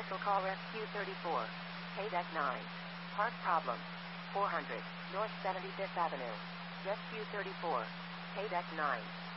Special call Rescue 34. Deck 9. Park problem. 400 North 75th Avenue. Rescue 34. Deck 9.